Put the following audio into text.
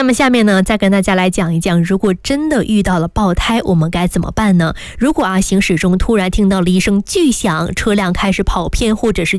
么下面呢，再跟大家来讲一讲，如果真的遇到了爆胎，我们该怎么办呢？如果行驶中突然听到了一声巨响，车辆开始跑偏或者是